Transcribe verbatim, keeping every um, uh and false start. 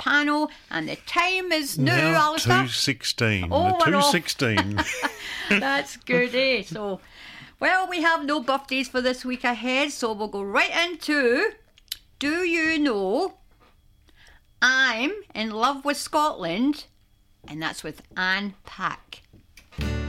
panel, and the time is now, now Alistair. two sixteen. Oh, the we're off. two sixteen. That's good, eh? So, well, we have no birthdays for this week ahead, so we'll go right into Do You Know I'm in Love with Scotland? And that's with Anne Pack.